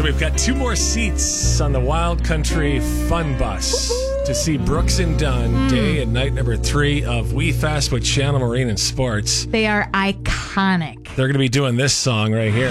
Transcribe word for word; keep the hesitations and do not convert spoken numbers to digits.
So we've got two more seats on the Wild Country Fun Bus to see Brooks and Dunn, mm. day and night number three of We Fast with Channel Marine and Sports. They are iconic. They're going to be doing this song right here.